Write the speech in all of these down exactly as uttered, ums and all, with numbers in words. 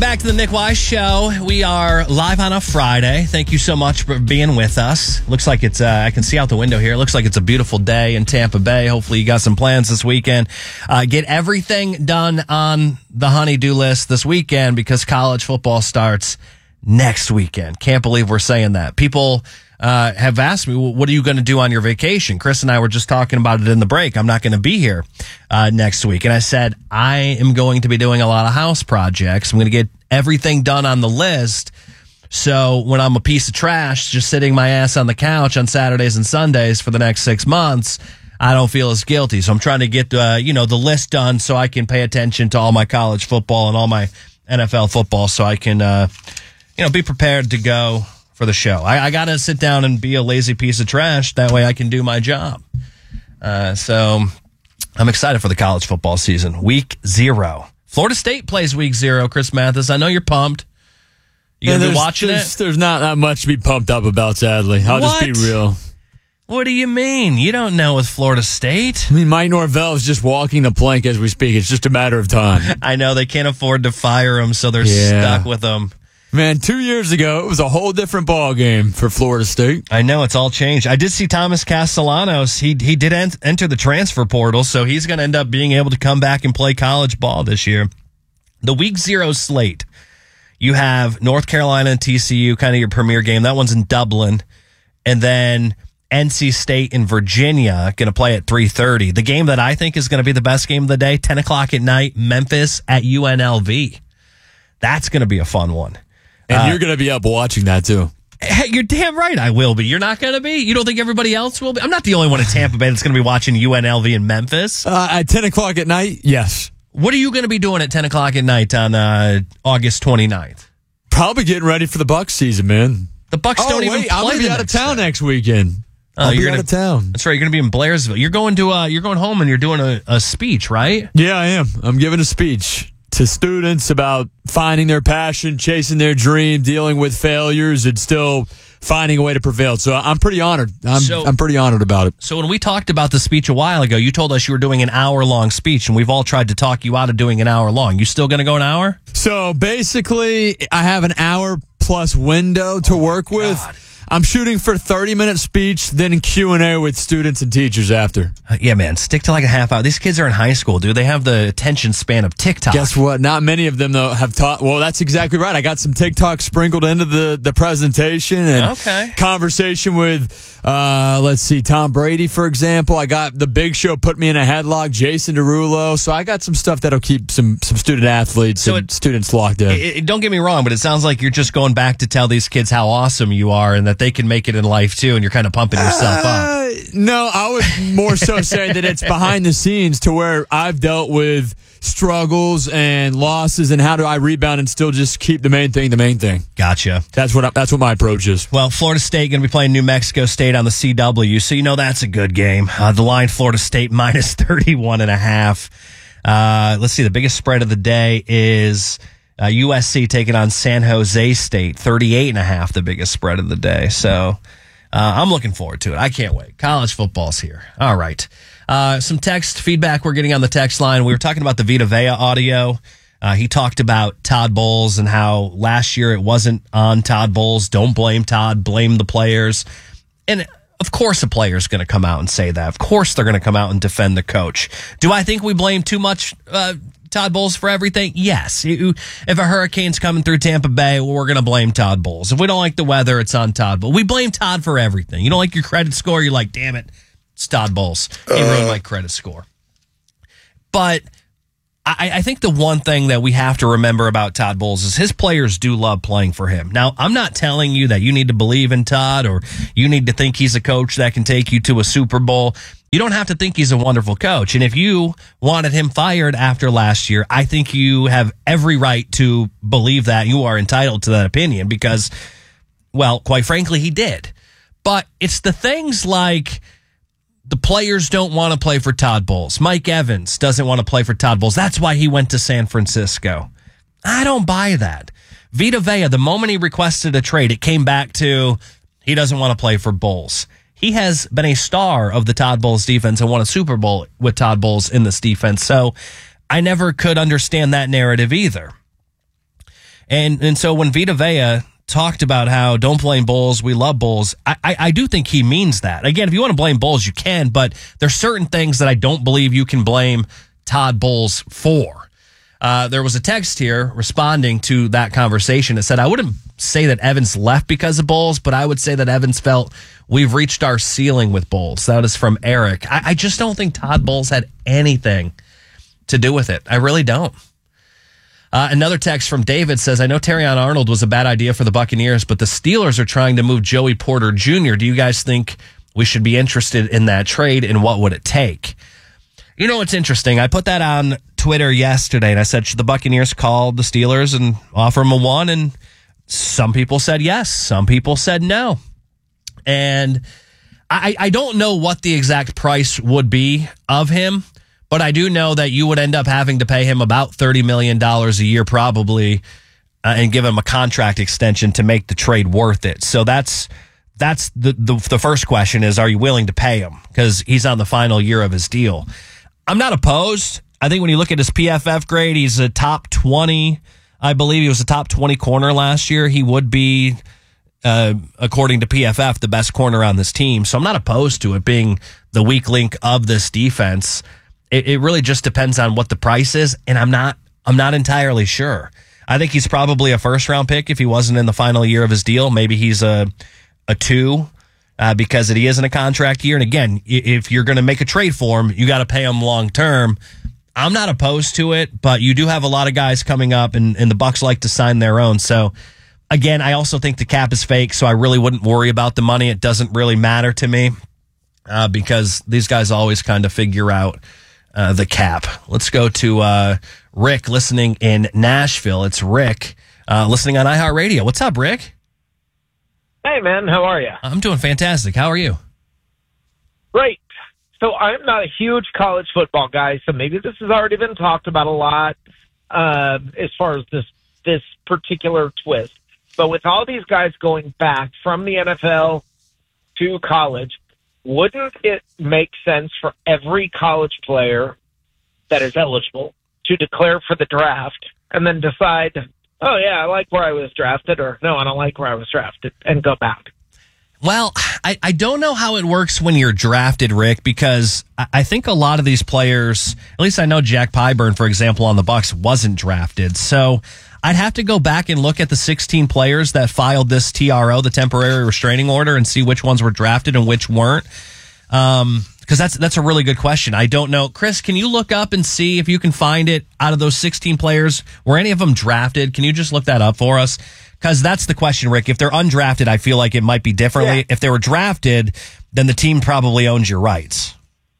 back to the Nick Wise Show. We are live on a Friday. Thank you so much for being with us. Looks like it's, uh, I can see out the window here. It looks like it's a beautiful day in Tampa Bay. Hopefully you got some plans this weekend. Uh, get everything done on the honey-do list this weekend because college football starts next weekend. Can't believe we're saying that. People uh, have asked me, well, what are you going to do on your vacation? Chris and I were just talking about it in the break. I'm not going to be here uh, next week. And I said, I am going to be doing a lot of house projects. I'm going to get everything done on the list. So when I'm a piece of trash, just sitting my ass on the couch on Saturdays and Sundays for the next six months, I don't feel as guilty. So I'm trying to get, uh, you know, the list done so I can pay attention to all my college football and all my N F L football so I can, uh, you know, be prepared to go for the show. I, I got to sit down and be a lazy piece of trash. That way I can do my job. Uh, so I'm excited for the college football season. Week zero. Florida State plays week zero, Chris Mathis. I know you're pumped. You going to be watching there's, it? There's not that much to be pumped up about, sadly. I'll What? just be real. What do you mean? You don't know with Florida State. I mean, Mike Norvell is just walking the plank as we speak. It's just a matter of time. I know they can't afford to fire him, so they're Yeah. stuck with him. Man, two years ago, it was a whole different ball game for Florida State. I know it's all changed. I did see Thomas Castellanos. He he did ent- enter the transfer portal, so he's going to end up being able to come back and play college ball this year. The week zero slate, you have North Carolina and T C U, kind of your premier game. That one's in Dublin. And then N C State and Virginia going to play at three thirty. The game that I think is going to be the best game of the day, ten o'clock at night, Memphis at U N L V. That's going to be a fun one. And Uh, you're going to be up watching that, too. Hey, you're damn right I will be. You're not going to be? You don't think everybody else will be? I'm not the only one in Tampa Bay that's going to be watching U N L V in Memphis. Uh, at ten o'clock at night, yes. What are you going to be doing at ten o'clock at night on uh, August twenty-ninth? Probably getting ready for the Bucs season, man. The Bucks Oh, don't even wait, play I'm going to the be out of next town day. next weekend. Oh, I'll you're be gonna, out of town. That's right. You're going to be in Blairsville. You're going to uh, you're going home and you're doing a, a speech, right? Yeah, I am. I'm giving a speech to students about finding their passion, chasing their dream, dealing with failures, and still finding a way to prevail. So I'm pretty honored. I'm, So- I'm pretty honored about it. So when we talked about the speech a while ago, you told us you were doing an hour-long speech, and we've all tried to talk you out of doing an hour-long. You still going to go an hour? So basically, I have an hour plus window to work with. God. I'm shooting for thirty minute speech, then Q and A with students and teachers after. Uh, yeah, man. Stick to like a half hour. These kids are in high school, dude. They have the attention span of TikTok. Guess what? Not many of them, though, have taught. Well, that's exactly right. I got some TikTok sprinkled into the, the presentation and Okay. conversation with, uh, let's see, Tom Brady, for example. I got the Big Show put me in a headlock, Jason Derulo. So I got some stuff that'll keep some, some student athletes So and it- students locked in. It- it- don't get me wrong, but it sounds like you're just going back to tell these kids how awesome you are and that they can make it in life too, and you're kind of pumping yourself up. Uh, no, I would more so say that it's behind the scenes to where I've dealt with struggles and losses and how do I rebound and still just keep the main thing the main thing. Gotcha. That's what I, that's what my approach is. Well, Florida State going to be playing New Mexico State on the C W, so you know that's a good game. Uh, the line, Florida State minus thirty-one and a half. Uh, let's see, the biggest spread of the day is uh, U S C taking on San Jose State, thirty-eight and a half, the biggest spread of the day. So uh, I'm looking forward to it. I can't wait. College football's here. All right. Uh, some text feedback we're getting on the text line. We were talking about the Vita Vea audio. Uh, he talked about Todd Bowles and how last year it wasn't on Todd Bowles. Don't blame Todd, blame the players. And of course a player's going to come out and say that. Of course they're going to come out and defend the coach. Do I think we blame too much uh, Todd Bowles for everything? Yes. You, if a hurricane's coming through Tampa Bay, well, we're going to blame Todd Bowles. If we don't like the weather, it's on Todd. But we blame Todd for everything. You don't like your credit score, you're like, damn it, it's Todd Bowles. He ruined my credit score. But I, I think the one thing that we have to remember about Todd Bowles is his players do love playing for him. Now, I'm not telling you that you need to believe in Todd or you need to think he's a coach that can take you to a Super Bowl. You don't have to think he's a wonderful coach. And if you wanted him fired after last year, I think you have every right to believe that. You are entitled to that opinion because, well, quite frankly, he did. But it's the things like the players don't want to play for Todd Bowles. Mike Evans doesn't want to play for Todd Bowles. That's why he went to San Francisco. I don't buy that. Vita Vea, the moment he requested a trade, it came back to he doesn't want to play for Bowles. He has been a star of the Todd Bowles defense and won a Super Bowl with Todd Bowles in this defense. So I never could understand that narrative either. And and so when Vita Vea talked about how don't blame Bulls, we love Bulls, I, I, I do think he means that. Again, if you want to blame Bulls, you can, but there's certain things that I don't believe you can blame Todd Bowles for. Uh, there was a text here responding to that conversation that said, I wouldn't say that Evans left because of Bowles, but I would say that Evans felt we've reached our ceiling with Bowles. That is from Eric. I, I just don't think Todd Bowles had anything to do with it. I really don't. Uh, another text from David says, I know Terrion Arnold was a bad idea for the Buccaneers, but the Steelers are trying to move Joey Porter Junior Do you guys think we should be interested in that trade, and what would it take? You know, it's interesting. I put that on Twitter yesterday, and I said, should the Buccaneers call the Steelers and offer them a one? And some people said yes. Some people said no. And I, I don't know what the exact price would be of him, but I do know that you would end up having to pay him about thirty million dollars a year probably uh, and give him a contract extension to make the trade worth it. So that's that's the, the, the first question is, are you willing to pay him? Because he's on the final year of his deal. I'm not opposed. I think when you look at his P F F grade, he's a top twenty. I believe he was a top twenty corner last year. He would be, uh, according to P F F, the best corner on this team. So I'm not opposed to it being the weak link of this defense. It, it really just depends on what the price is, and I'm not I'm not entirely sure. I think he's probably a first round pick if he wasn't in the final year of his deal. Maybe he's a a two. Uh, because he is in a contract year. And again, if you're going to make a trade for him, you got to pay him long term. I'm not opposed to it, but you do have a lot of guys coming up, and, and the Bucs like to sign their own. So again, I also think the cap is fake, so I really wouldn't worry about the money. It doesn't really matter to me uh, because these guys always kind of figure out uh, the cap. Let's go to uh, Rick listening in Nashville. It's Rick uh, listening on iHeartRadio. What's up, Rick? Hey, man, how are you? I'm doing fantastic. How are you? Great. So I'm not a huge college football guy, so maybe this has already been talked about a lot uh, as far as this this particular twist. But with all these guys going back from the N F L to college, wouldn't it make sense for every college player that is eligible to declare for the draft and then decide, oh, yeah, I like where I was drafted, or no, I don't like where I was drafted, and go back? Well, I, I don't know how it works when you're drafted, Rick, because I, I think a lot of these players, at least I know Jack Pyburn, for example, on the Bucs wasn't drafted. So I'd have to go back and look at the sixteen players that filed this T R O, the temporary restraining order, and see which ones were drafted and which weren't. Um, because that's that's a really good question. I don't know. Chris, can you look up and see if you can find it out of those sixteen players? Were any of them drafted? Can you just look that up for us? Because that's the question, Rick. If they're undrafted, I feel like it might be differently. Yeah. If they were drafted, then the team probably owns your rights.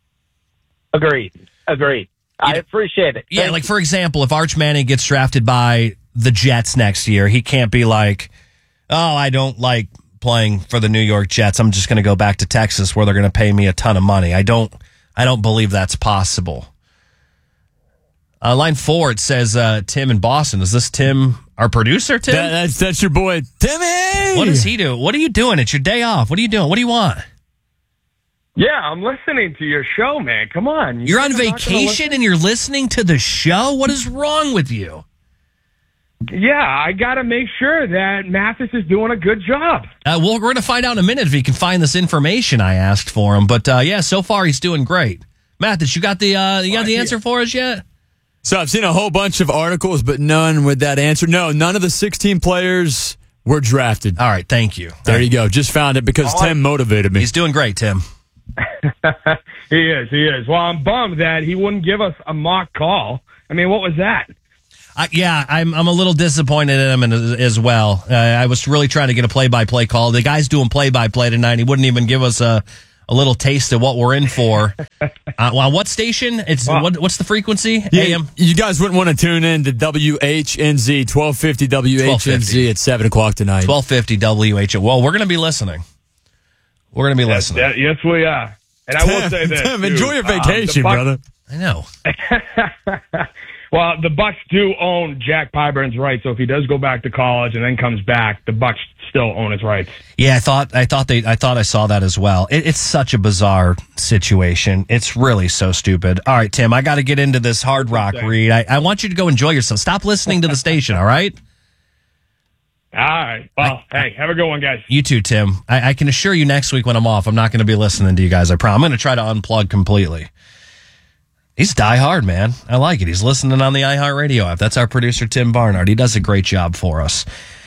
Agreed. Agreed. I appreciate it. Yeah, Thank like, you. for example, if Arch Manning gets drafted by the Jets next year, he can't be like, oh, I don't like playing for the New York Jets. I'm just going to go back to Texas where they're going to pay me a ton of money. I don't I don't believe that's possible. Uh, line four, it says uh, Tim in Boston. Is this Tim, our producer, Tim? That, that's that's your boy, Timmy. What does he do? What are you doing? It's your day off. What are you doing? What do you want? Yeah, I'm listening to your show, man. Come on. You You're on think I'm not gonna vacation listen? and you're listening to the show? What is wrong with you? Yeah, I got to make sure that Mathis is doing a good job. Uh, well, we're going to find out in a minute if he can find this information I asked for him. But, uh, yeah, so far he's doing great. Mathis, you got the uh, you got the answer for us yet? So I've seen a whole bunch of articles, but none with that answer. No, none of the sixteen players were drafted. All right, thank you. There you go. Just found it because All right. Tim motivated me. He's doing great, Tim. He is, he is. Well, I'm bummed that he wouldn't give us a mock call. I mean, what was that? Uh, yeah, I'm I'm a little disappointed in him as, as well. Uh, I was really trying to get a play-by-play call. The guy's doing play-by-play tonight. He wouldn't even give us a, a little taste of what we're in for. uh, well, what station? It's Well, what, What's the frequency? Yeah, A M? you guys wouldn't want to tune in to W H N Z, twelve fifty W H N Z at seven o'clock tonight. twelve fifty W H O. Well, we're going to be listening. We're going to be That- listening. that- yes, we are. And I will say this. Tim, too. enjoy your Um, the vacation, Bucs- brother. I know. Well, the Bucs do own Jack Pyburn's rights, so if he does go back to college and then comes back, the Bucs still own his rights. Yeah, I thought I thought they I thought I saw that as well. It, it's such a bizarre situation. It's really so stupid. All right, Tim, I got to get into this Hard Rock read. I, I want you to go enjoy yourself. Stop listening to the station. All right. All right. Well, I, hey, have a good one, guys. You too, Tim. I, I can assure you next week when I'm off, I'm not going to be listening to you guys. I promise. I'm going to try to unplug completely. He's die hard, man. I like it. He's listening on the iHeartRadio app. That's our producer, Tim Barnard. He does a great job for us.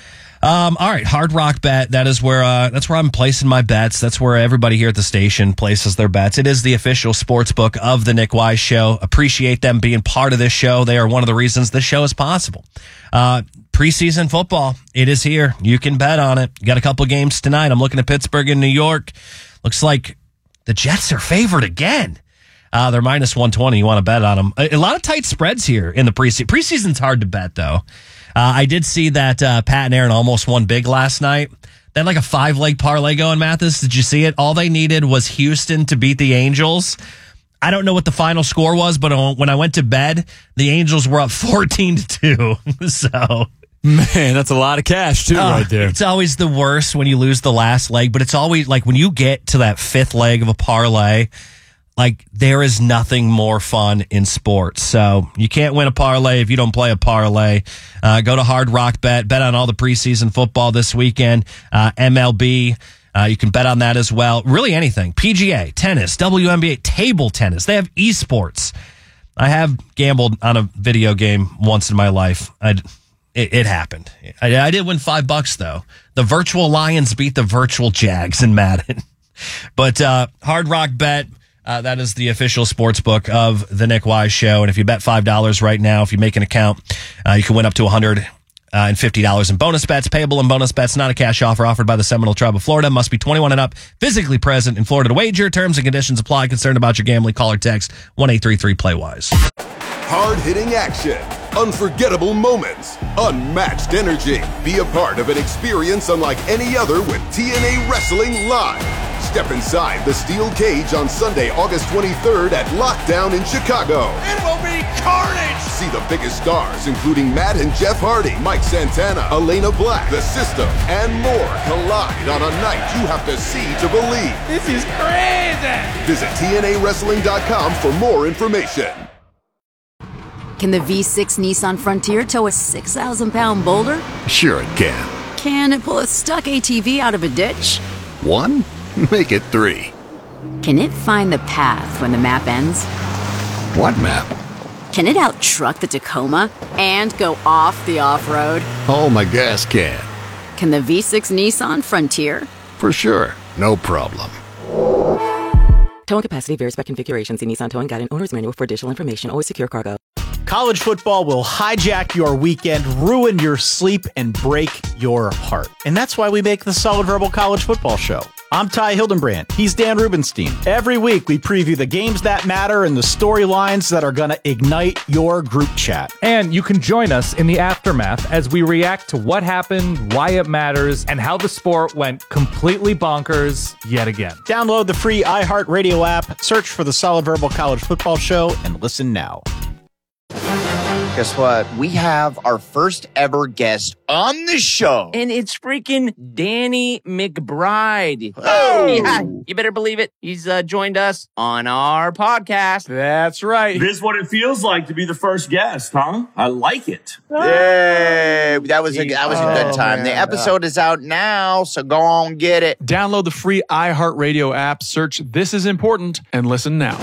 Um, all right, Hard Rock Bet. That is where uh, that's where I'm placing my bets. That's where everybody here at the station places their bets. It is the official sports book of the Nick Wise Show. Appreciate them being part of this show. They are one of the reasons this show is possible. Uh, preseason football, it is here. You can bet on it. You got a couple games tonight. I'm looking at Pittsburgh and New York. Looks like the Jets are favored again. Uh, they're minus one twenty. You want to bet on them. A, a lot of tight spreads here in the preseason. Preseason's hard to bet, though. Uh, I did see that uh, Pat and Aaron almost won big last night. They had like a five-leg parlay going, Mathis. Did you see it? All they needed was Houston to beat the Angels. I don't know what the final score was, but when I went to bed, the Angels were up fourteen to two. So, man, that's a lot of cash, too, uh, right there. It's always the worst when you lose the last leg, but it's always like when you get to that fifth leg of a parlay, like, there is nothing more fun in sports. So you can't win a parlay if you don't play a parlay. Uh, go to Hard Rock Bet. Bet on all the preseason football this weekend. Uh, M L B. Uh, you can bet on that as well. Really anything. P G A, tennis, W N B A, table tennis. They have esports. I have gambled on a video game once in my life. I, it, it happened. I, I did win five bucks, though. The virtual Lions beat the virtual Jags in Madden. But uh, Hard Rock Bet. Uh, that is the official sports book of the Nick Wise Show. And if you bet five dollars right now, if you make an account, uh, you can win up to one hundred fifty dollars in bonus bets. Payable in bonus bets, not a cash offer offered by the Seminole Tribe of Florida. Must be twenty-one and up, physically present in Florida to wager. Terms and conditions apply. Concerned about your gambling? Call or text one eight three three play wise. Hard-hitting action, unforgettable moments, unmatched energy. Be a part of an experience unlike any other with T N A Wrestling Live. Step inside the steel cage on Sunday, August twenty-third at Lockdown in Chicago. It will be carnage! See the biggest stars, including Matt and Jeff Hardy, Mike Santana, Elena Black, The System, and more collide on a night you have to see to believe. This is crazy! Visit T N A wrestling dot com for more information. Can the V six Nissan Frontier tow a six thousand pound boulder? Sure it can. Can it pull a stuck A T V out of a ditch? One? Make it three. Can it find the path when the map ends? What map? Can it out-truck the Tacoma and go off the off-road? Oh, my gas can. Can the V six Nissan Frontier? For sure. No problem. Towing capacity varies by configuration. See Nissan Towing Guide and Owner's Manual for additional information. Always secure cargo. College football will hijack your weekend, ruin your sleep, and break your heart. And that's why we make the Solid Verbal College Football Show. I'm Ty Hildenbrand. He's Dan Rubenstein. Every week, we preview the games that matter and the storylines that are going to ignite your group chat. And you can join us in the aftermath as we react to what happened, why it matters, and how the sport went completely bonkers yet again. Download the free iHeartRadio app, search for the Solid Verbal College Football Show, and listen now. Guess what? We have our first ever guest on the show. And it's freaking Danny McBride. Oh! Yeah, you better believe it. He's uh, joined us on our podcast. That's right. This is what it feels like to be the first guest, huh? I like it. Yay! That was a, that was a good time. Oh, the man. episode is out now, so go on, get it. Download the free iHeartRadio app, search This Is Important, and listen now.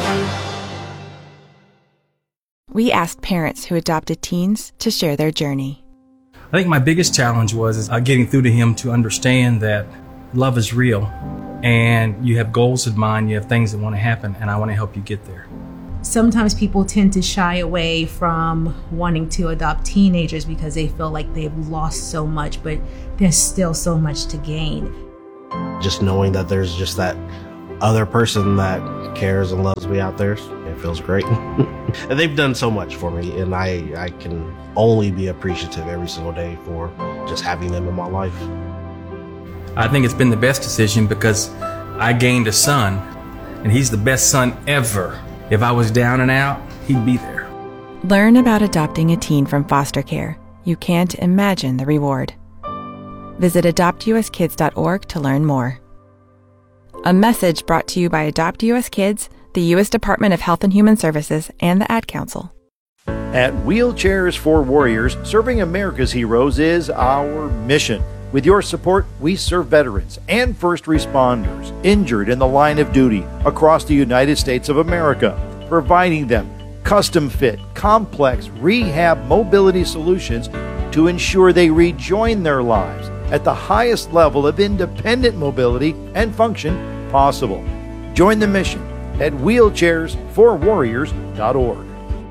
We asked parents who adopted teens to share their journey. I think my biggest challenge was is, uh, getting through to him to understand that love is real and you have goals in mind, you have things that want to happen, and I want to help you get there. Sometimes people tend to shy away from wanting to adopt teenagers because they feel like they've lost so much, but there's still so much to gain. Just knowing that there's just that other person that cares and loves me out there, it feels great. And they've done so much for me, and I, I can only be appreciative every single day for just having them in my life. I think it's been the best decision because I gained a son, and he's the best son ever. If I was down and out, he'd be there. Learn about adopting a teen from foster care. You can't imagine the reward. Visit adopt u s kids dot org to learn more. A message brought to you by Adopt U S Kids, the U S Department of Health and Human Services, and the Ad Council. At Wheelchairs for Warriors, serving America's heroes is our mission. With your support, we serve veterans and first responders injured in the line of duty across the United States of America, providing them custom-fit, complex rehab mobility solutions to ensure they rejoin their lives at the highest level of independent mobility and function possible. Join the mission at wheelchairs for warriors dot org.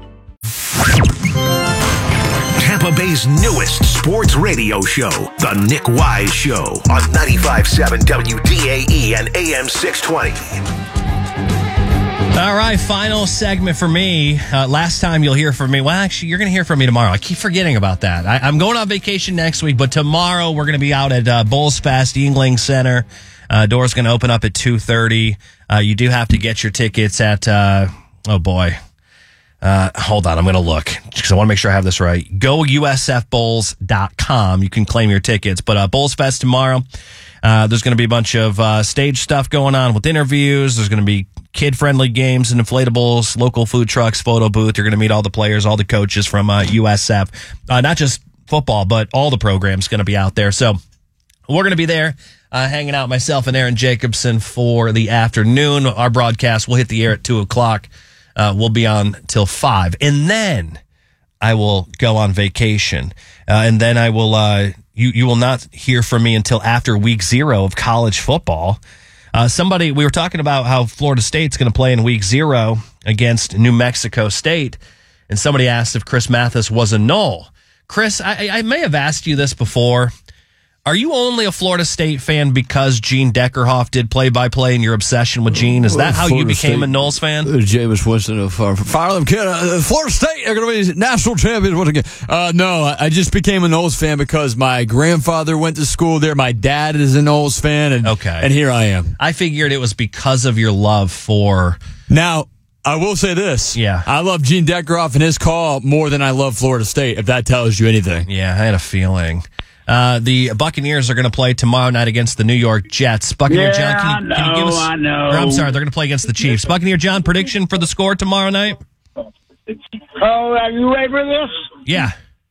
Tampa Bay's newest sports radio show, The Nick Wise Show, on ninety-five point seven W D A E and A M six twenty. All right, final segment for me. Uh, last time you'll hear from me. Well, actually, you're going to hear from me tomorrow. I keep forgetting about that. I, I'm going on vacation next week, but tomorrow we're going to be out at uh, Bulls Fest, Yingling Center. Uh, doors going to open up at two thirty. Uh, you do have to get your tickets at, uh, oh boy. Uh, hold on, I'm going to look because I want to make sure I have this right. go U S F bulls dot com. You can claim your tickets. But uh, Bulls Fest tomorrow, uh, there's going to be a bunch of uh, stage stuff going on with interviews. There's going to be kid-friendly games and inflatables, local food trucks, photo booth. You're going to meet all the players, all the coaches from uh, U S F. Uh, not just football, but all the programs going to be out there. So we're going to be there uh, hanging out, myself and Aaron Jacobson, for the afternoon. Our broadcast will hit the air at two o'clock. Uh, we'll be on till five. And then I will go on vacation. Uh, and then I will, uh, you, you will not hear from me until after week zero of college football. Uh, somebody, we were talking about how Florida State's going to play in week zero against New Mexico State. And somebody asked if Chris Mathis was a null. Chris, I, I may have asked you this before. Are you only a Florida State fan because Gene Deckerhoff did play-by-play and your obsession with Gene? Is that how Florida you became State, a Knowles fan? Uh, Jameis Winston of uh, fire them, kid. Uh, Florida State are going to be national champions once again. Uh, no, I, I just became a Knowles fan because my grandfather went to school there. My dad is a Knowles fan, and okay. and here I am. I figured it was because of your love for... Now, I will say this. Yeah. I love Gene Deckerhoff and his call more than I love Florida State, if that tells you anything. Yeah, I had a feeling. Uh, the Buccaneers are going to play tomorrow night against the New York Jets. Buccaneer yeah, John, can you, I know, can you give us? I know. Or, I'm sorry, they're going to play against the Chiefs. Buccaneer John, prediction for the score tomorrow night? Oh, are you ready for this? Yeah.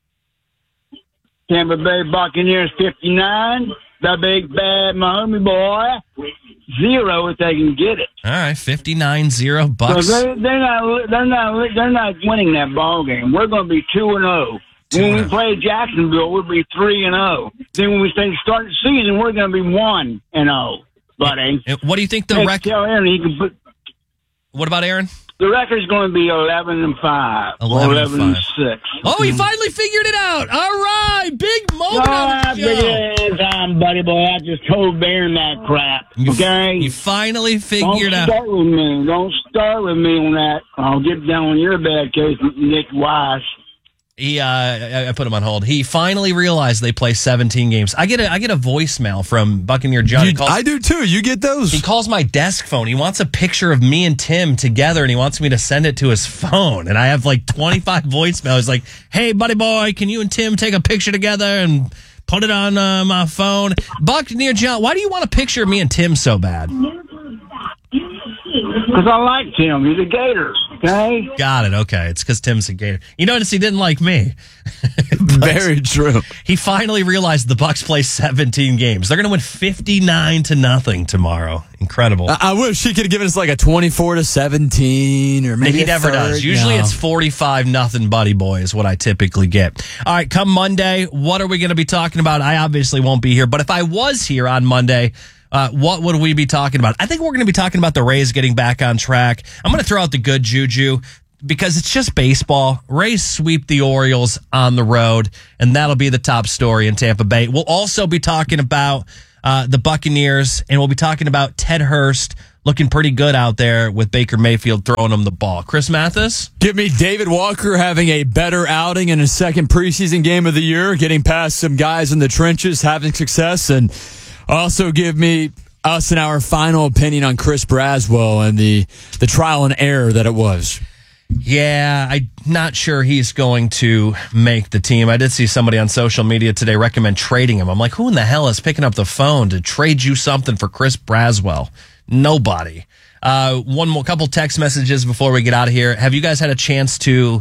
Tampa Bay Buccaneers fifty-nine. The big bad Mahomie boy. Zero if they can get it. All right, fifty-nine zero Bucks. So they, they're not. They're not. They're not winning that ball game. We're going to be two and zero. When we play Jacksonville, we'll be three and zero. Then when we start the season, we're going to be one and zero, buddy. What do you think the hey, record? Tell Aaron he can put. What about Aaron? The record's going to be eleven and five. Eleven, eleven and, and six. Oh, he finally figured it out. All right, big moment oh, on the show. Big time, buddy boy. I just told Aaron that crap. You, okay, you finally figured Don't out. Don't start with me. Don't start with me on that. I'll get down on your bad case, Nick Wise. He, uh, I, I put him on hold. He finally realized they play seventeen games. I get a, I get a voicemail from Buccaneer John. You, calls, I do too. You get those. He calls my desk phone. He wants a picture of me and Tim together, and he wants me to send it to his phone. And I have like twenty-five voicemails. He's like, "Hey, buddy boy, can you and Tim take a picture together and put it on uh, my phone?" Buccaneer John, why do you want a picture of me and Tim so bad? Because I like Tim. He's a Gator. Okay. Got it. Okay. It's because Tim's a Gator. You notice he didn't like me. Very true. He finally realized the Bucks play seventeen games. They're going to win fifty-nine to nothing tomorrow. Incredible. I, I wish he could have given us like a twenty-four to seventeen or maybe he a never third. does. Usually no. it's forty-five nothing, buddy boy, is what I typically get. All right, come Monday, what are we going to be talking about? I obviously won't be here, but if I was here on Monday, Uh, what would we be talking about? I think we're going to be talking about the Rays getting back on track. I'm going to throw out the good juju because it's just baseball. Rays sweep the Orioles on the road, and that'll be the top story in Tampa Bay. We'll also be talking about uh, the Buccaneers, and we'll be talking about Ted Hurst looking pretty good out there with Baker Mayfield throwing him the ball. Chris Mathis? Give me David Walker having a better outing in his second preseason game of the year, getting past some guys in the trenches, having success, and also give me us and our final opinion on Chris Braswell and the, the trial and error that it was. Yeah, I'm not sure he's going to make the team. I did see somebody on social media today recommend trading him. I'm like, who in the hell is picking up the phone to trade you something for Chris Braswell? Nobody. Uh, one more couple text messages before we get out of here. Have you guys had a chance to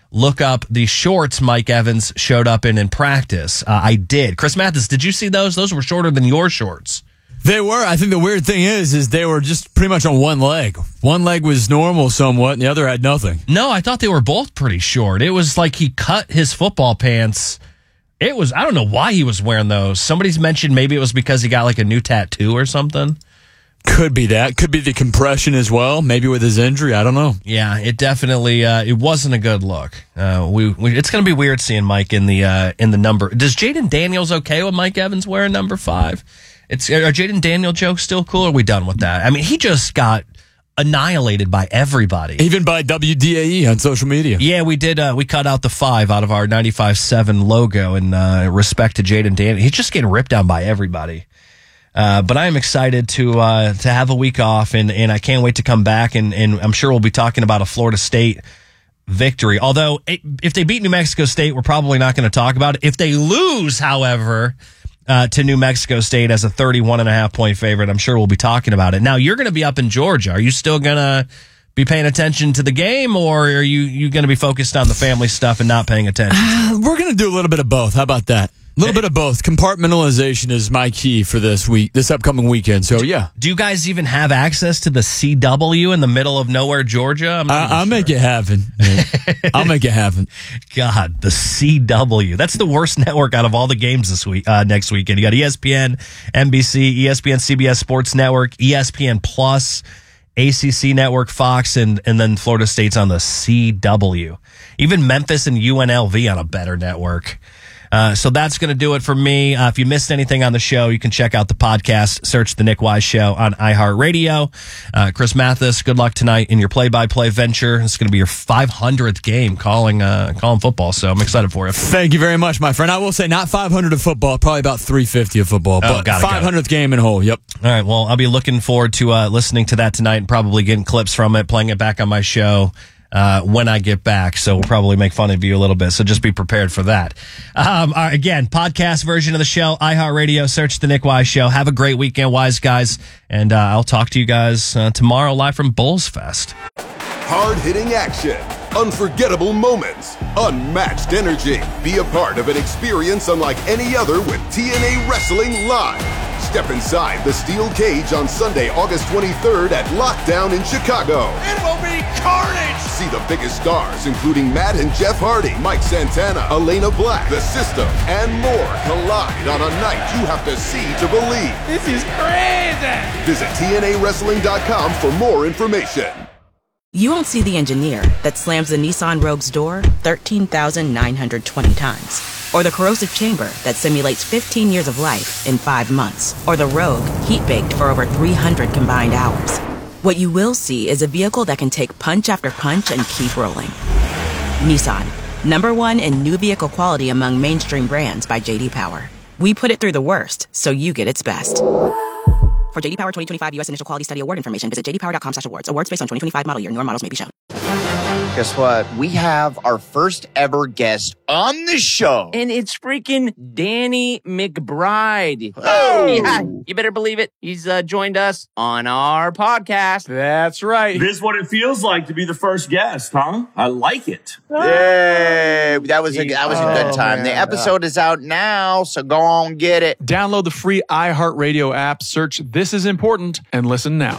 look up the shorts Mike Evans showed up in in practice. Uh, I did. Chris Mathis, did you see those? Those were shorter than your shorts. They were. I think the weird thing is, is they were just pretty much on one leg. One leg was normal somewhat, and the other had nothing. No, I thought they were both pretty short. It was like he cut his football pants. It was, I don't know why he was wearing those. Somebody's mentioned maybe it was because he got like a new tattoo or something. Could be that. Could be the compression as well. Maybe with his injury. I don't know. Yeah, it definitely, uh, it wasn't a good look. Uh, we, we it's going to be weird seeing Mike in the, uh, in the number. Does Jaden Daniels okay with Mike Evans wearing number five? It's are Jaden Daniel jokes still cool? Or are we done with that? I mean, he just got annihilated by everybody, even by W D A E on social media. Yeah, we did. Uh, we cut out the five out of our ninety-five seven logo in uh, respect to Jaden Daniel. He's just getting ripped down by everybody. Uh, but I am excited to uh, to have a week off, and, and I can't wait to come back. And, and I'm sure we'll be talking about a Florida State victory. Although it, if they beat New Mexico State, we're probably not going to talk about it. If they lose, however. Uh, to New Mexico State as a thirty-one and a half point favorite. I'm sure we'll be talking about it. Now, you're going to be up in Georgia. Are you still going to be paying attention to the game, or are you, you going to be focused on the family stuff and not paying attention? Uh, we're going to do a little bit of both. How about that? A little bit of both. Compartmentalization is my key for this week, this upcoming weekend. So, yeah. Do you guys even have access to the C W in the middle of nowhere, Georgia? I'm I, I'll sure. make it happen. I'll make it happen. God, the C W. That's the worst network out of all the games this week. Uh, next weekend, you got E S P N, N B C, E S P N, C B S Sports Network, E S P N Plus, A C C Network, Fox, and and then Florida State's on the C W. Even Memphis and U N L V on a better network. Uh, so that's going to do it for me. Uh, if you missed anything on the show, you can check out the podcast. Search The Nick Wise Show on iHeartRadio. Uh, Chris Mathis, good luck tonight in your play-by-play venture. It's going to be your five hundredth game calling uh, calling football, so I'm excited for you. Thank you very much, my friend. I will say not five hundred of football, probably about three fifty of football, oh, but got it, five hundredth got it. game in whole, yep. All right, well, I'll be looking forward to uh, listening to that tonight and probably getting clips from it, playing it back on my show. Uh, when I get back, so we'll probably make fun of you a little bit, so just be prepared for that. Um, all right, again, podcast version of the show, iHeartRadio, search The Nick Wise Show. Have a great weekend, Wise guys, and uh, I'll talk to you guys uh, tomorrow live from Bulls Fest. Hard-hitting action, unforgettable moments, unmatched energy. Be a part of an experience unlike any other with T N A Wrestling Live. Step inside the steel cage on Sunday, August twenty-third at Lockdown in Chicago. It will be carnage! See the biggest stars, including Matt and Jeff Hardy, Mike Santana, Elena Black, The System, and more collide on a night you have to see to believe. This is crazy! Visit T N A wrestling dot com for more information. You won't see the engineer that slams the Nissan Rogue's door thirteen thousand nine hundred twenty times. Or the corrosive chamber that simulates fifteen years of life in five months. Or the Rogue heat-baked for over three hundred combined hours. What you will see is a vehicle that can take punch after punch and keep rolling. Nissan, number one in new vehicle quality among mainstream brands by J D Power. We put it through the worst, so you get its best. For J D Power twenty twenty-five U S Initial Quality Study Award information, visit j d power dot com slash awards. Awards based on twenty twenty-five model year. Newer models may be shown. Guess what? We have our first ever guest on the show. And it's freaking Danny McBride. Oh! Yeah, you better believe it. He's uh, joined us on our podcast. That's right. This is what it feels like to be the first guest, huh? I like it. Yay! That was a, that was a good Oh, time. man. The episode is out now, so go on, get it. Download the free iHeartRadio app, search This Is Important, and listen now.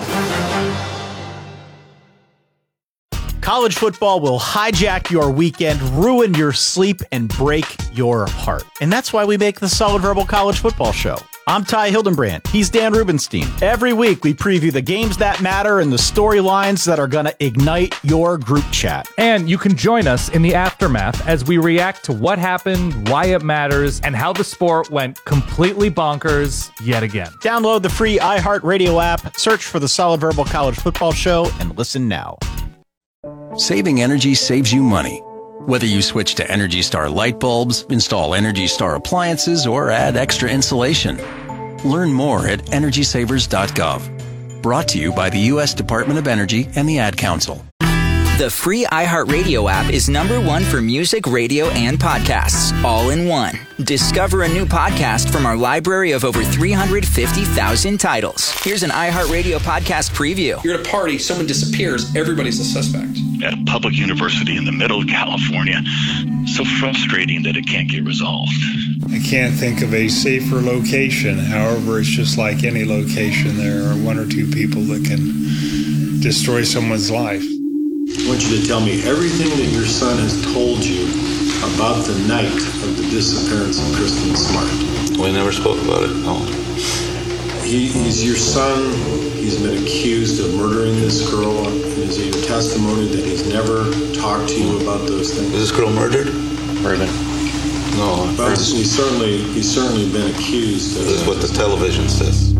College football will hijack your weekend, ruin your sleep, and break your heart. And that's why we make the Solid Verbal College Football Show. I'm Ty Hildenbrand. He's Dan Rubenstein. Every week, we preview the games that matter and the storylines that are going to ignite your group chat. And you can join us in the aftermath as we react to what happened, why it matters, and how the sport went completely bonkers yet again. Download the free iHeartRadio app, search for the Solid Verbal College Football Show, and listen now. Saving energy saves you money. Whether you switch to Energy Star light bulbs, install Energy Star appliances, or add extra insulation. Learn more at energy savers dot gov. Brought to you by the U S Department of Energy and the Ad Council. The free iHeartRadio app is number one for music, radio, and podcasts, all in one. Discover a new podcast from our library of over three hundred fifty thousand titles. Here's an iHeartRadio podcast preview. You're at a party, someone disappears, everybody's a suspect. At a public university in the middle of California, so frustrating that it can't get resolved. I can't think of a safer location. However, it's just like any location. There are one or two people that can destroy someone's life. I want you to tell me everything that your son has told you about the night of the disappearance of Kristen Smart. We never spoke about it, no. He, he's your son. He's been accused of murdering this girl. And is it your testimony that he's never talked to you about those things? Is this girl murdered? Murdered. No. But he's certainly, he's certainly been accused of This is what the television says.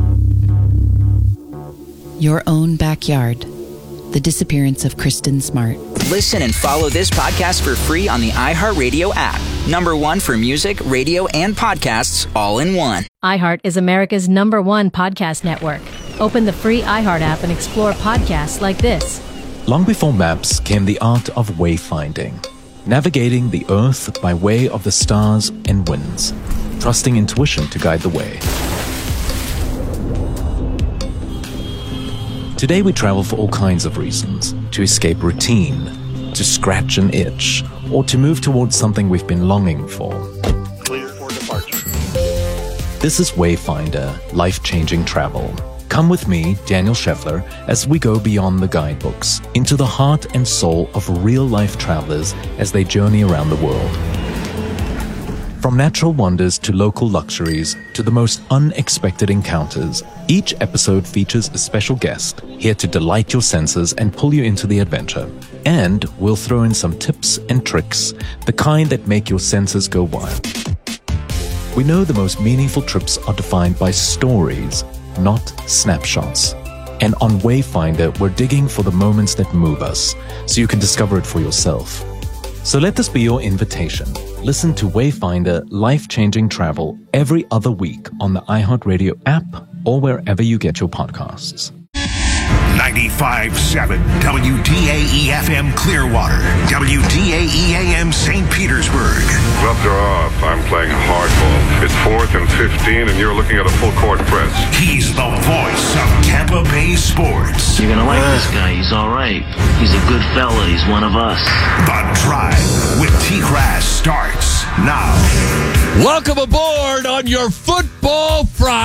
Your own backyard. The disappearance of Kristen Smart. Listen and follow this podcast for free on the iHeartRadio app. Number one for music, radio, and podcasts, all in one. iHeart is America's number one podcast network. Open the free iHeart app and explore podcasts like this. Long before maps came the art of wayfinding, navigating the earth by way of the stars and winds, trusting intuition to guide the way. Today we travel for all kinds of reasons: to escape routine, to scratch an itch, or to move towards something we've been longing for. Clear for departure. This is Wayfinder, life-changing travel. Come with me, Daniel Scheffler, as we go beyond the guidebooks, into the heart and soul of real-life travelers as they journey around the world. From natural wonders to local luxuries to the most unexpected encounters, each episode features a special guest here to delight your senses and pull you into the adventure. And we'll throw in some tips and tricks, the kind that make your senses go wild. We know the most meaningful trips are defined by stories, not snapshots. And on Wayfinder, we're digging for the moments that move us, so you can discover it for yourself. So let this be your invitation. Listen to Wayfinder Life-Changing Travel every other week on the iHeartRadio app or wherever you get your podcasts. ninety-five point seven W D A E F M Clearwater, W D A E A M Saint Petersburg. Gloves are off. I'm playing hardball. It's fourth and fifteen, and you're looking at a full court press. He's the voice of Tampa Bay sports. You're gonna like this guy. He's all right. He's a good fella. He's one of us. The Drive with T-Crass starts now. Welcome aboard on your Football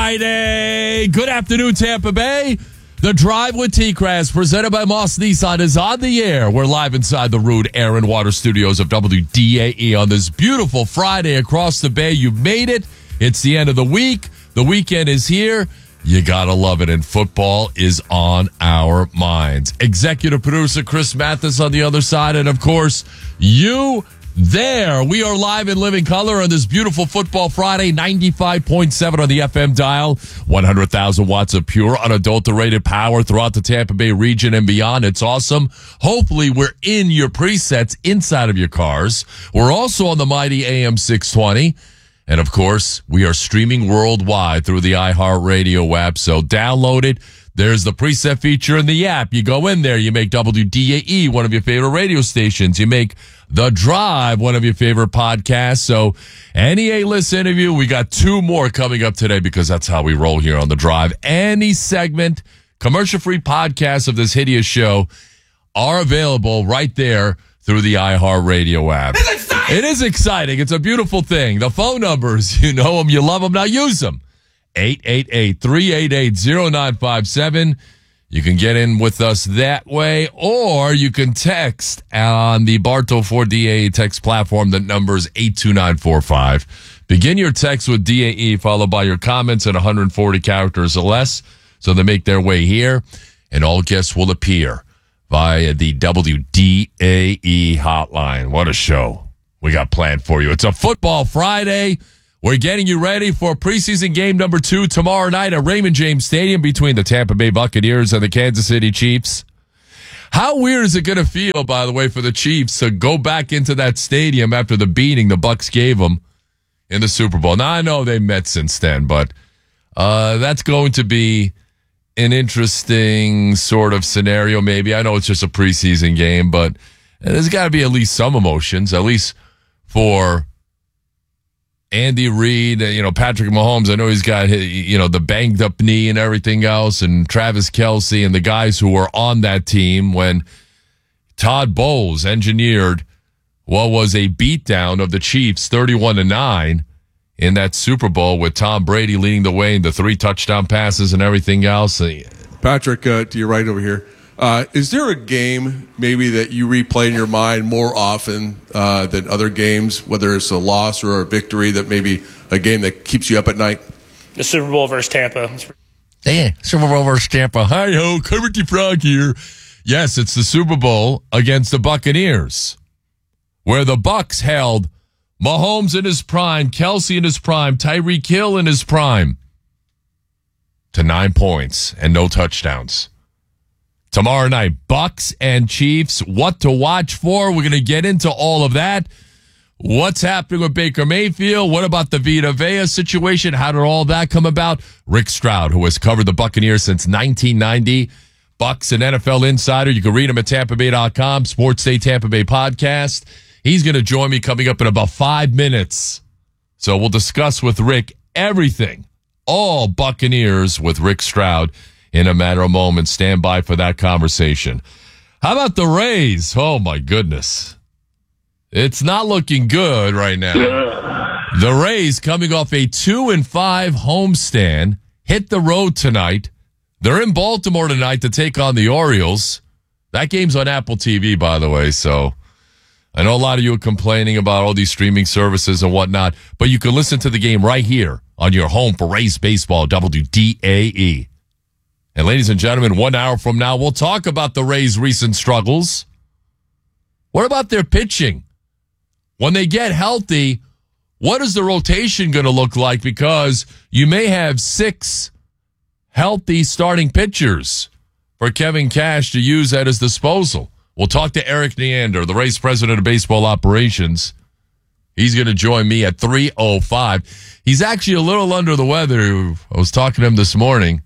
Friday. Good afternoon, Tampa Bay. The Drive with T-Crass, presented by Moss Nissan, is on the air. We're live inside the Rude Air and Water Studios of W D A E on this beautiful Friday across the bay. You made it. It's the end of the week. The weekend is here. You gotta love it, and football is on our minds. Executive producer Chris Mathis on the other side, and of course, you there. We are live in living color on this beautiful Football Friday, ninety-five point seven on the F M dial, one hundred thousand watts of pure, unadulterated power throughout the Tampa Bay region and beyond. It's awesome. Hopefully, we're in your presets inside of your cars. We're also on the mighty A M six twenty. And of course, we are streaming worldwide through the iHeartRadio app. So download it. There's the preset feature in the app. You go in there, you make W D A E one of your favorite radio stations. You make The Drive one of your favorite podcasts. So any A-list interview, we got two more coming up today because that's how we roll here on The Drive. Any segment, commercial-free podcasts of this hideous show are available right there through the iHeartRadio app. It's exciting! It is exciting. It's a beautiful thing. The phone numbers, you know them, you love them, now use them. eight eight eight, three eight eight, zero nine five seven. You can get in with us that way, or you can text on the Bartow four D A E text platform. The number is eight two nine four five. Begin your text with D A E, followed by your comments in one hundred forty characters or less, so they make their way here, and all guests will appear via the W D A E hotline. What a show we got planned for you. It's a Football Friday. We're getting you ready for preseason game number two tomorrow night at Raymond James Stadium between the Tampa Bay Buccaneers and the Kansas City Chiefs. How weird is it going to feel, by the way, for the Chiefs to go back into that stadium after the beating the Bucs gave them in the Super Bowl? Now, I know they met since then, but uh, that's going to be an interesting sort of scenario, maybe. I know it's just a preseason game, but there's got to be at least some emotions, at least for Andy Reid, you know, Patrick Mahomes. I know he's got, you know, the banged up knee and everything else, and Travis Kelce and the guys who were on that team when Todd Bowles engineered what was a beatdown of the Chiefs thirty-one to nine in that Super Bowl with Tom Brady leading the way in the three touchdown passes and everything else. Patrick, uh, to your right over here, uh, is there a game maybe that you replay in your mind more often uh, than other games, whether it's a loss or a victory, that maybe a game that keeps you up at night? The Super Bowl versus Tampa. Yeah, Super Bowl versus Tampa. Hi-ho, Kermit the Frog here. Yes, it's the Super Bowl against the Buccaneers, where the Bucs held Mahomes in his prime, Kelce in his prime, Tyreek Hill in his prime to nine points and no touchdowns. Tomorrow night, Bucs and Chiefs. What to watch for? We're going to get into all of that. What's happening with Baker Mayfield? What about the Vita Vea situation? How did all that come about? Rick Stroud, who has covered the Buccaneers since nineteen ninety. Bucs and N F L Insider. You can read him at Tampa Bay dot com, Sports Day Tampa Bay podcast. He's going to join me coming up in about five minutes. So we'll discuss with Rick everything, all Buccaneers with Rick Stroud in a matter of moments. Stand by for that conversation. How about the Rays? Oh, my goodness. It's not looking good right now. The Rays coming off a two and five homestand, hit the road tonight. They're in Baltimore tonight to take on the Orioles. That game's on Apple T V, by the way, so I know a lot of you are complaining about all these streaming services and whatnot, but you can listen to the game right here on your home for Rays Baseball, W D A E. And ladies and gentlemen, one hour from now, we'll talk about the Rays' recent struggles. What about their pitching? When they get healthy, what is the rotation going to look like? Because you may have six healthy starting pitchers for Kevin Cash to use at his disposal. We'll talk to Eric Neander, the Rays president of baseball operations. He's going to join me at three oh five. He's actually a little under the weather. I was talking to him this morning,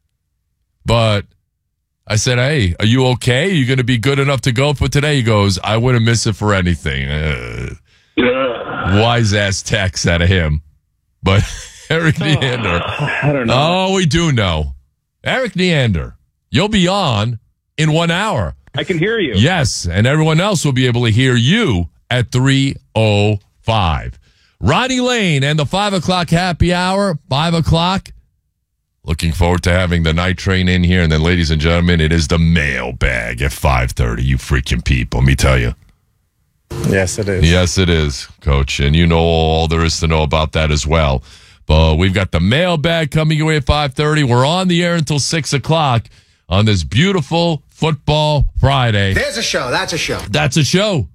but I said, hey, are you okay? Are you going to be good enough to go for today? He goes, I wouldn't miss it for anything. Uh, wise ass text out of him. But Eric Neander. I don't know. Oh, we do know. Eric Neander, you'll be on in one hour. I can hear you. Yes, and everyone else will be able to hear you at three oh five. Ronnie Lane and the five o'clock happy hour, five o'clock. Looking forward to having the night train in here. And then, ladies and gentlemen, it is the mailbag at five thirty. You freaking people, let me tell you. Yes, it is. Yes, it is, Coach. And you know all there is to know about that as well. But we've got the mailbag coming away at five thirty. We're on the air until six o'clock on this beautiful Football Friday. There's a show. That's a show. That's a show.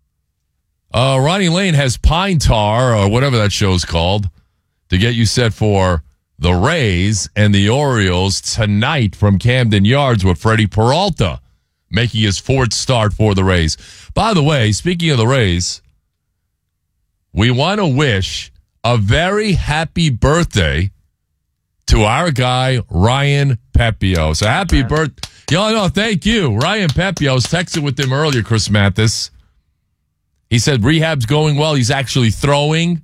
Uh, Ronnie Lane has Pine Tar, or whatever that show's called, to get you set for the Rays and the Orioles tonight from Camden Yards with Freddie Peralta making his fourth start for the Rays. By the way, speaking of the Rays, we want to wish a very happy birthday to our guy, Ryan Pepio. So happy birthday. Yo, no, thank you. Ryan Pepio. I was texting with him earlier, Chris Mathis. He said rehab's going well. He's actually throwing.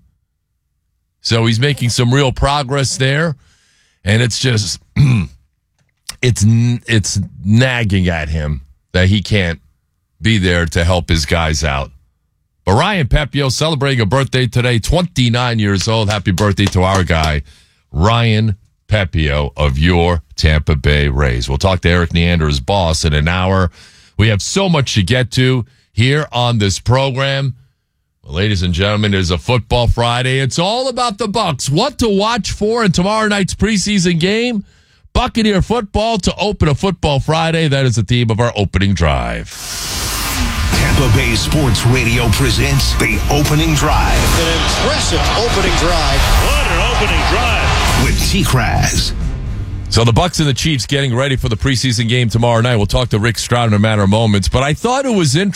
So he's making some real progress there. And it's just, it's it's nagging at him that he can't be there to help his guys out. But Ryan Pepio celebrating a birthday today, twenty-nine years old. Happy birthday to our guy, Ryan Pepio of your Tampa Bay Rays. We'll talk to Eric Neander, his boss, in an hour. We have so much to get to here on this program. Well, ladies and gentlemen, it is a Football Friday. It's all about the Bucs. What to watch for in tomorrow night's preseason game? Buccaneer football to open a Football Friday. That is the theme of our opening drive. Tampa Bay Sports Radio presents the opening drive. An impressive opening drive. What an opening drive. With T-Kraz. So the Bucs and the Chiefs getting ready for the preseason game tomorrow night. We'll talk to Rick Stroud in a matter of moments. But I thought it was interesting.